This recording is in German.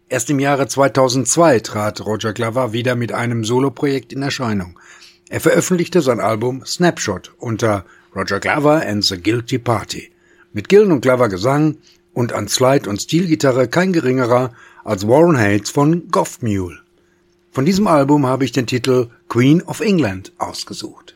Erst im Jahre 2002 trat Roger Glover wieder mit einem Soloprojekt in Erscheinung. Er veröffentlichte sein Album Snapshot unter Roger Glover and the Guilty Party. Mit Gillan und Glover Gesang und an Slide- und Steelgitarre kein geringerer als Warren Hayes von Goth Mule. Von diesem Album habe ich den Titel Queen of England ausgesucht.